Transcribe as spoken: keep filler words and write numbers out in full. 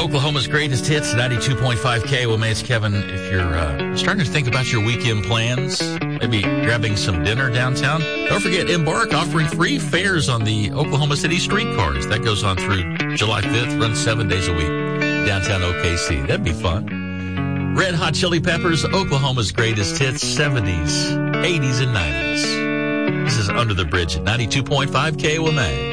Oklahoma's greatest hits, ninety-two point five K. Well, man, it's Kevin. If you're uh, starting to think about your weekend plans, maybe grabbing some dinner downtown, don't forget Embark offering free fares on the Oklahoma City streetcars. That goes on through July fifth, runs seven days a week, downtown O K C. That'd be fun. Red Hot Chili Peppers, Oklahoma's greatest hits, seventies, eighties, and nineties. This is Under the Bridge at ninety-two point five K W M A.